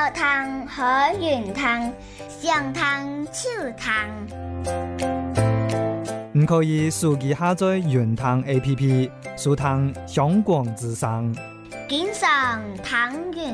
湯和雲湯，上湯秋湯。 你可以手機下載雲湯 APP， 收聽香港之聲。 經常湯雲。